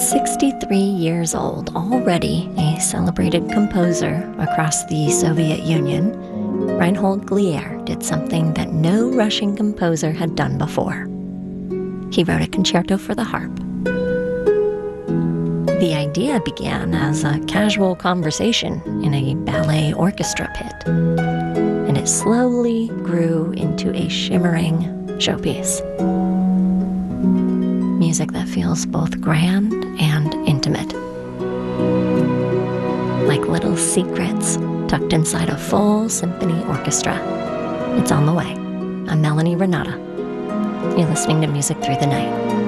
63 years old, already a celebrated composer across the Soviet Union, Reinhold Glier did something that no Russian composer had done before. He wrote a concerto for the harp. The idea began as a casual conversation in a ballet orchestra pit, and it slowly grew into a shimmering showpiece. Music that feels both grand and intimate. Like little secrets tucked inside a full symphony orchestra. It's on the way. I'm Melanie Renata. You're listening to Music Through the Night.